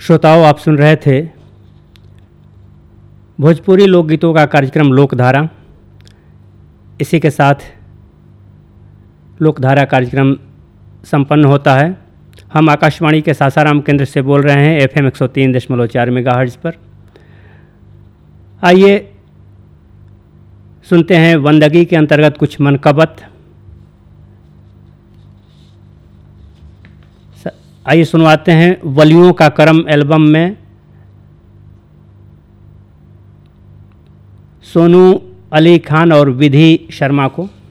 श्रोताओं, आप सुन रहे थे भोजपुरी लोकगीतों का कार्यक्रम लोकधारा। इसी के साथ लोकधारा कार्यक्रम संपन्न होता है। हम आकाशवाणी के सासाराम केंद्र से बोल रहे हैं FM 103.4 मेगाहर्ट्ज़ पर। आइए सुनते हैं बंदगी के अंतर्गत कुछ मनकबत। आइए सुनवाते हैं वलियों का करम एल्बम में सोनू अली खान और विधि शर्मा को।